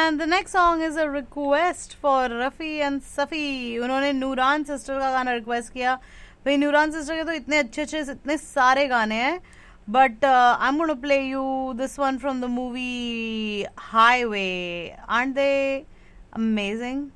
And the next song is a request for Rafi and Safi. उन्होंने Nooran sister का गाना request किया. भाई नूरान सिस्टर के तो इतने अच्छे अच्छे इतने सारे गाने हैं, but I am gonna play you this one from the movie highway. Aren't they amazing?